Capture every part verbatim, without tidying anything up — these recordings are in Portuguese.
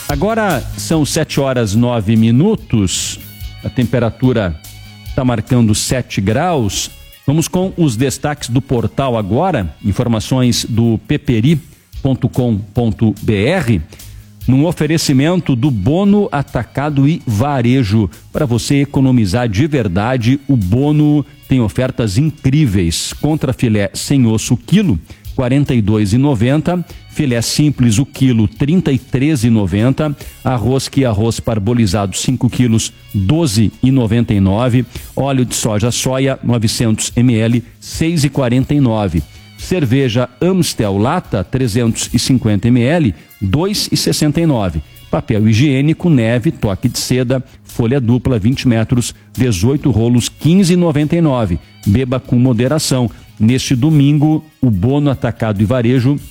Agora são sete horas nove minutos, a temperatura está marcando sete graus. Vamos com os destaques do portal agora, informações do peperi ponto com ponto br, num oferecimento do Bono Atacado e Varejo. Para você economizar de verdade, o Bono tem ofertas incríveis. Contra filé sem osso, quilo, quarenta e dois reais e noventa centavos. Filé simples, o quilo, trinta e três reais e noventa centavos. Arroz que arroz parbolizado, cinco quilos, doze reais e noventa e nove centavos. Óleo de soja soia, novecentos mililitros, seis reais e quarenta e nove centavos. Cerveja Amstel Lata, trezentos e cinquenta mililitros, dois reais e sessenta e nove centavos. Papel higiênico, neve, toque de seda, folha dupla, vinte metros, dezoito rolos, quinze reais e noventa e nove centavos. Beba com moderação. Neste domingo, o Bono Atacado e Varejo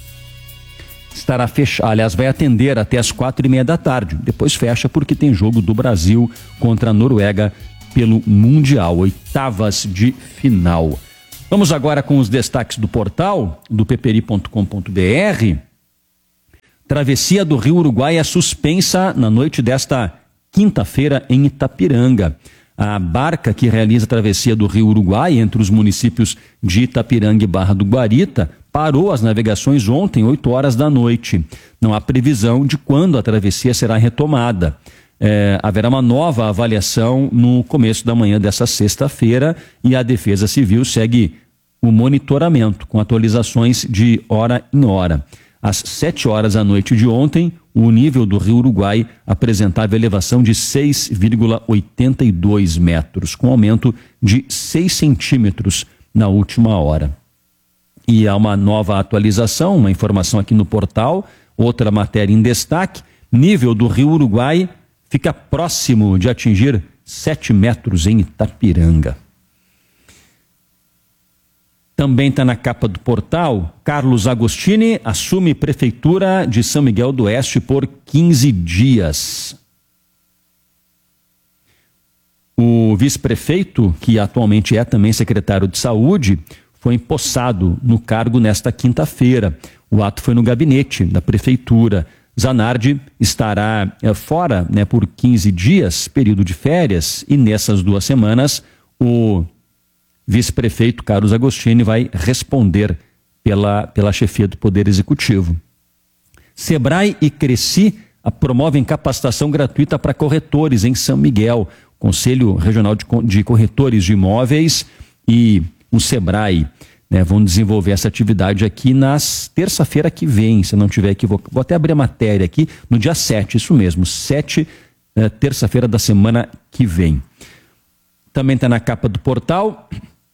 estará fechado, aliás, vai atender até as quatro e meia da tarde. Depois fecha porque tem jogo do Brasil contra a Noruega pelo Mundial, oitavas de final. Vamos agora com os destaques do portal, do peperi ponto com ponto br. Travessia do Rio Uruguai é suspensa na noite desta quinta-feira em Itapiranga. A barca que realiza a travessia do Rio Uruguai entre os municípios de Itapiranga e Barra do Guarita parou as navegações ontem, oito horas da noite. Não há previsão de quando a travessia será retomada. É, haverá uma nova avaliação no começo da manhã dessa sexta-feira e a Defesa Civil segue o monitoramento com atualizações de hora em hora. Às sete horas da noite de ontem, o nível do Rio Uruguai apresentava elevação de seis vírgula oitenta e dois metros, com aumento de seis centímetros na última hora. E há uma nova atualização, uma informação aqui no portal, outra matéria em destaque: nível do Rio Uruguai fica próximo de atingir sete metros em Itapiranga. Também está na capa do portal, Carlos Agostini assume prefeitura de São Miguel do Oeste por quinze dias. O vice-prefeito, que atualmente é também secretário de saúde, foi empossado no cargo nesta quinta-feira. O ato foi no gabinete da prefeitura. Zanardi estará é, fora, né, por quinze dias, período de férias, e nessas duas semanas o vice-prefeito Carlos Agostini vai responder pela, pela chefia do Poder Executivo. Sebrae e Cresci promovem capacitação gratuita para corretores em São Miguel. Conselho Regional de, de Corretores de Imóveis e o Sebrae, né, vão desenvolver essa atividade aqui nas terça-feira que vem, se não tiver equivocado. Vou até abrir a matéria aqui, no dia sete, isso mesmo, sete, eh, terça-feira da semana que vem. Também está na capa do portal,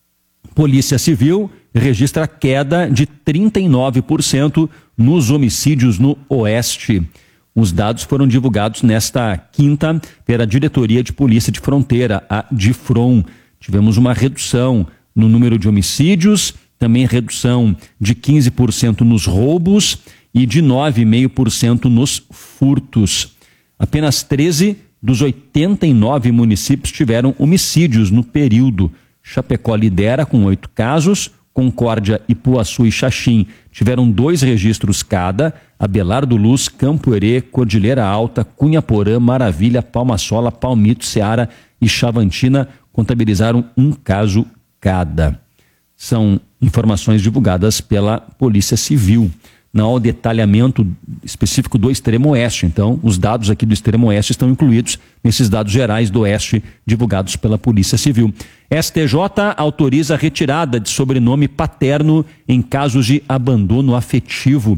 Polícia Civil registra queda de trinta e nove por cento nos homicídios no Oeste. Os dados foram divulgados nesta quinta pela Diretoria de Polícia de Fronteira, a DIFRON. Tivemos uma redução no número de homicídios, também redução de quinze por cento nos roubos e de nove vírgula cinco por cento nos furtos. Apenas treze dos oitenta e nove municípios tiveram homicídios no período. Chapecó lidera com oito casos, Concórdia, Ipuaçu e Xaxim tiveram dois registros cada, Abelardo Luz, Campo Herê, Cordilheira Alta, Cunha Porã, Maravilha, Palma Sola, Palmito, Ceará e Chavantina contabilizaram um caso cada. São informações divulgadas pela Polícia Civil. Não há o detalhamento específico do Extremo Oeste, então os dados aqui do Extremo Oeste estão incluídos nesses dados gerais do Oeste divulgados pela Polícia Civil. S T J autoriza a retirada de sobrenome paterno em casos de abandono afetivo.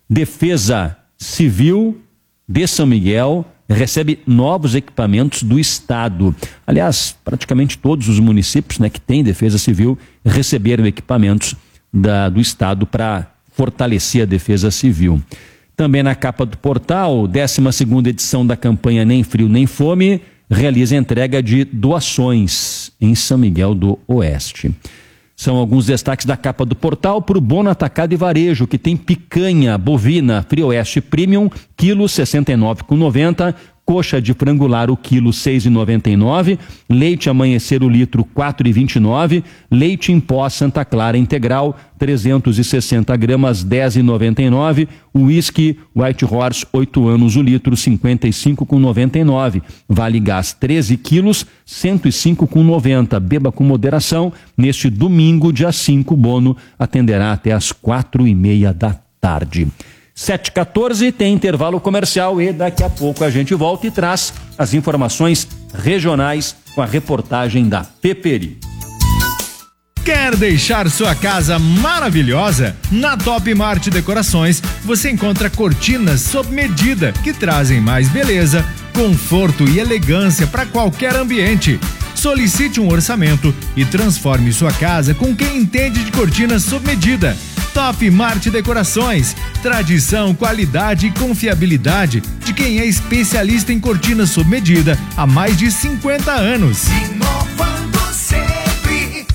Defesa Civil de São Miguel recebe novos equipamentos do Estado. Aliás, praticamente todos os municípios, né, que têm Defesa Civil receberam equipamentos da, do Estado para fortalecer a Defesa Civil. Também na capa do portal, décima segunda edição da campanha Nem Frio Nem Fome realiza entrega de doações em São Miguel do Oeste. São alguns destaques da capa do portal para o Bono Atacado e Varejo, que tem picanha bovina Frioeste Premium, quilo sessenta e nove reais e noventa centavos, coxa de frangular o quilo seis reais e noventa e nove centavos, leite Amanhecer o litro quatro reais e vinte e nove centavos, leite em pó Santa Clara integral trezentos e sessenta gramas dez reais e noventa e nove centavos, uísque White Horse oito anos o litro cinquenta e cinco reais e noventa e nove centavos, Vale Gás treze quilos cento e cinco reais e noventa centavos. Beba com moderação. Neste domingo, dia cinco, o Bono atenderá até às quatro e meia da tarde. sete e quatorze, tem intervalo comercial e daqui a pouco a gente volta e traz as informações regionais com a reportagem da Peperi. Quer deixar sua casa maravilhosa? Na Top Mart Decorações você encontra cortinas sob medida que trazem mais beleza, conforto e elegância para qualquer ambiente. Solicite um orçamento e transforme sua casa com quem entende de cortinas sob medida. Top Mart Decorações, tradição, qualidade e confiabilidade de quem é especialista em cortinas sob medida há mais de cinquenta anos. Inovando sempre.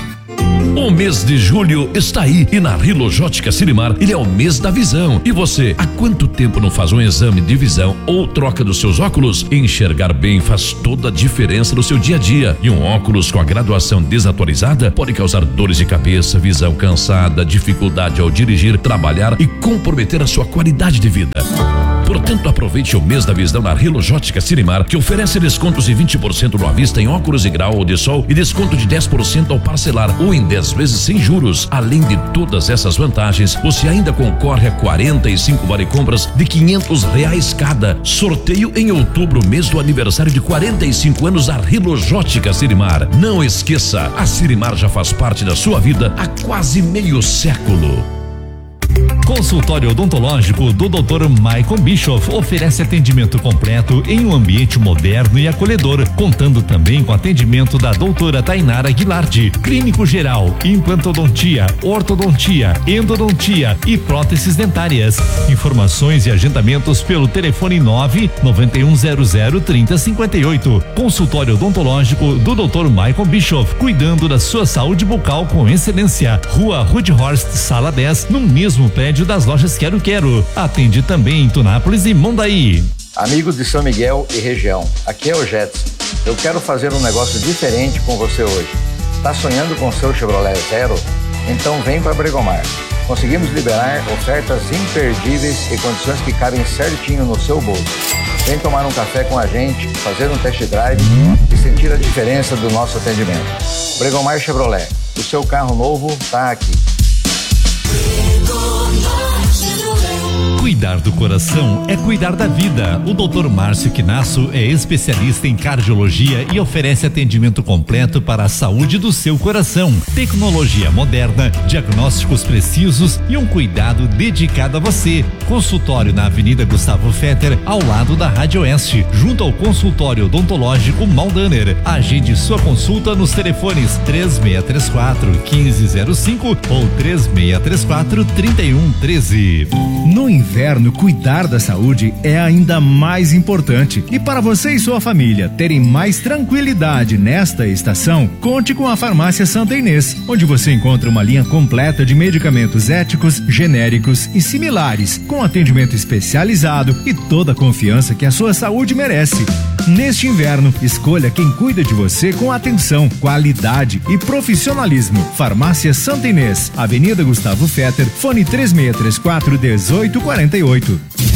O mês de julho está aí e na Rilojótica Cirimar ele é o mês da visão. E você, há quanto tempo não faz um exame de visão ou troca dos seus óculos? Enxergar bem faz toda a diferença no seu dia a dia. E um óculos com a graduação desatualizada pode causar dores de cabeça, visão cansada, dificuldade ao dirigir, trabalhar e comprometer a sua qualidade de vida. Portanto, aproveite o mês da visão na Rilojótica Cirimar, que oferece descontos de vinte por cento no à vista em óculos de grau ou de sol e desconto de dez por cento ao parcelar ou em dez vezes sem juros. Além de todas essas vantagens, você ainda concorre a quarenta e cinco vale compras de quinhentos reais cada. Sorteio em outubro, mês do aniversário de quarenta e cinco anos da Rilojótica Cirimar. Não esqueça, a Cirimar já faz parte da sua vida há quase meio século. Consultório odontológico do doutor Michael Bischoff oferece atendimento completo em um ambiente moderno e acolhedor, contando também com atendimento da doutora Tainara Guilarte, clínico geral, implantodontia, ortodontia, endodontia e próteses dentárias. Informações e agendamentos pelo telefone nove nove um zero zero trinta cinquenta e oito. Consultório odontológico do doutor Michael Bischoff, cuidando da sua saúde bucal com excelência. Rua Rudhorst, sala dez, no mesmo prédio das lojas Quero Quero. Atende também em Tunápolis e Mondaí. Amigo de São Miguel e região, aqui é o Jetson. Eu quero fazer um negócio diferente com você hoje. Tá sonhando com seu Chevrolet Zero? Então vem para Bregomar. Conseguimos liberar ofertas imperdíveis e condições que cabem certinho no seu bolso. Vem tomar um café com a gente, fazer um test drive e sentir a diferença do nosso atendimento. Bregomar Chevrolet, o seu carro novo tá aqui. Cuidar do coração é cuidar da vida. O doutor Márcio Quinasso é especialista em cardiologia e oferece atendimento completo para a saúde do seu coração. Tecnologia moderna, diagnósticos precisos e um cuidado dedicado a você. Consultório na Avenida Gustavo Fetter, ao lado da Rádio Oeste, junto ao consultório odontológico Maldaner. Agende sua consulta nos telefones três seis três quatro, um cinco zero cinco ou três seis três quatro, três um um três. No inverno, cuidar da saúde é ainda mais importante. E para você e sua família terem mais tranquilidade nesta estação, conte com a Farmácia Santa Inês, onde você encontra uma linha completa de medicamentos éticos, genéricos e similares, com atendimento especializado e toda a confiança que a sua saúde merece. Neste inverno, escolha quem cuida de você com atenção, qualidade e profissionalismo. Farmácia Santa Inês, Avenida Gustavo Fetter, fone três seis três quatro, um oito quatro oito.